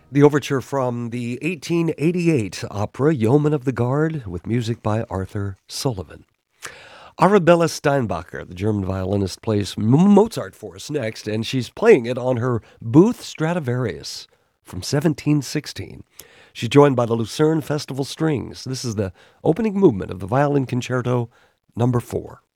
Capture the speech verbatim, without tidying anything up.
The overture from the eighteen eighty-eight opera Yeoman of the Guard with music by Arthur Sullivan. Arabella Steinbacher, the German violinist, plays Mozart for us next, and she's playing it on her Booth Stradivarius from seventeen sixteen. She's joined by the Lucerne Festival Strings. This is the opening movement of the Violin Concerto number four.